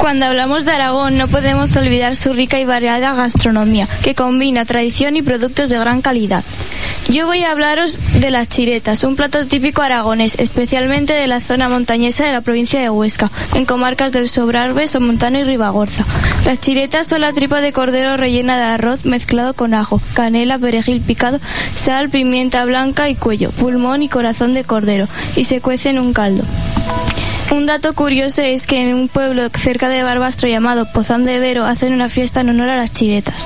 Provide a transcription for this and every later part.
Cuando hablamos de Aragón no podemos olvidar su rica y variada gastronomía, que combina tradición y productos de gran calidad. Yo voy a hablaros de las chiretas, un plato típico aragonés, especialmente de la zona montañesa de la provincia de Huesca, en comarcas del Sobrarbe, Somontano y Ribagorza. Las chiretas son la tripa de cordero rellena de arroz mezclado con ajo, canela, perejil picado, sal, pimienta blanca y cuello, pulmón y corazón de cordero, y se cuece en un caldo. Un dato curioso es que en un pueblo cerca de Barbastro llamado Pozán de Vero hacen una fiesta en honor a las chiretas.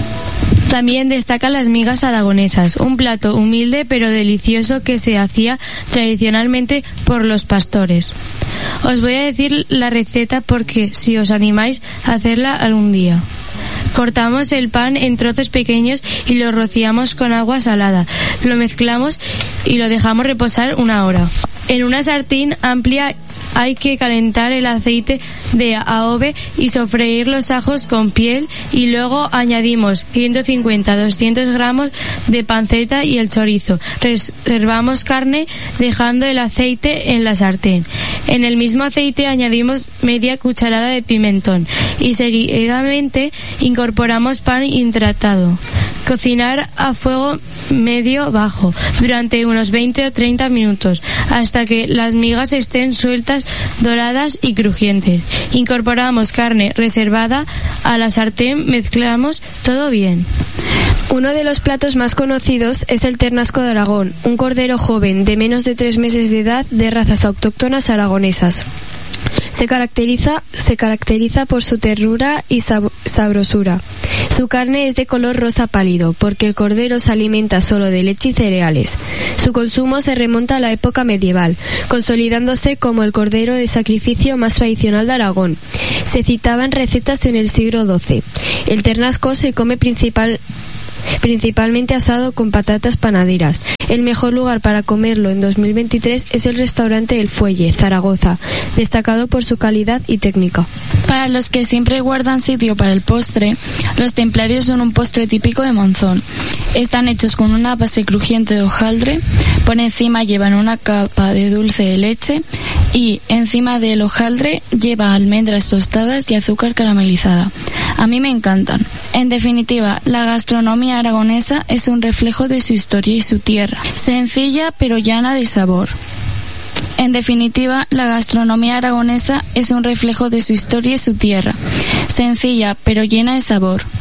También destacan las migas aragonesas, un plato humilde pero delicioso que se hacía tradicionalmente por los pastores. Os voy a decir la receta porque si os animáis a hacerla algún día. Cortamos el pan en trozos pequeños y lo rociamos con agua salada. Lo mezclamos y lo dejamos reposar 1 hora. En una sartén amplia hay que calentar el aceite de adobe y sofreír los ajos con piel y luego añadimos 150-200 gramos de panceta y el chorizo. Reservamos carne dejando el aceite en la sartén. En el mismo aceite añadimos media cucharada de pimentón y seguidamente incorporamos pan hidratado. Cocinar a fuego medio bajo durante unos 20 o 30 minutos hasta que las migas estén sueltas, doradas y crujientes. Incorporamos carne reservada a la sartén, mezclamos todo bien. Uno de los platos más conocidos es el ternasco de Aragón, un cordero joven de menos de 3 meses de edad de razas autóctonas aragonesas. Se caracteriza por su ternura y sabrosura. Su carne es de color rosa pálido, porque el cordero se alimenta solo de leche y cereales. Su consumo se remonta a la época medieval, consolidándose como el cordero de sacrificio más tradicional de Aragón. Se citaba en recetas en el siglo XII. El ternasco se come principalmente asado con patatas panaderas. El mejor lugar para comerlo en 2023 es el restaurante El Fuelle, Zaragoza, destacado por su calidad y técnica. Para los que siempre guardan sitio para el postre, los templarios son un postre típico de Monzón. Están hechos con una base crujiente de hojaldre, por encima llevan una capa de dulce de leche y encima del hojaldre lleva almendras tostadas y azúcar caramelizada. A mí me encantan. En definitiva, la gastronomía aragonesa es un reflejo de su historia y su tierra, sencilla pero llena de sabor. En definitiva, la gastronomía aragonesa es un reflejo de su historia y su tierra, sencilla pero llena de sabor.